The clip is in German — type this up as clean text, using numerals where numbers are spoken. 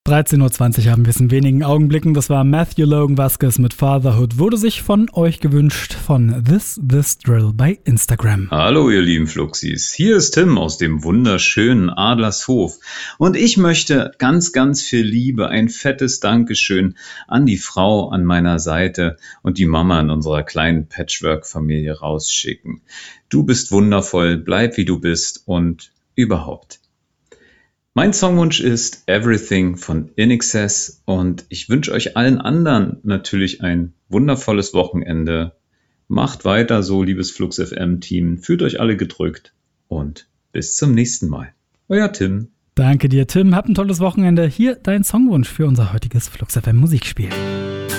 13:20 Uhr haben wir es in wenigen Augenblicken. Das war Matthew Logan Vasquez mit Fatherhood. Wurde sich von euch gewünscht von This Drill bei Instagram. Hallo ihr lieben Fluxis, hier ist Tim aus dem wunderschönen Adlershof. Und ich möchte ganz, ganz viel Liebe, ein fettes Dankeschön an die Frau an meiner Seite und die Mama in unserer kleinen Patchwork-Familie rausschicken. Du bist wundervoll, bleib wie du bist und überhaupt. Mein Songwunsch ist Everything von INXS und ich wünsche euch allen anderen natürlich ein wundervolles Wochenende. Macht weiter so, liebes Flux FM Team, fühlt euch alle gedrückt und bis zum nächsten Mal. Euer Tim. Danke dir, Tim. Habt ein tolles Wochenende. Hier dein Songwunsch für unser heutiges Flux FM Musikspiel.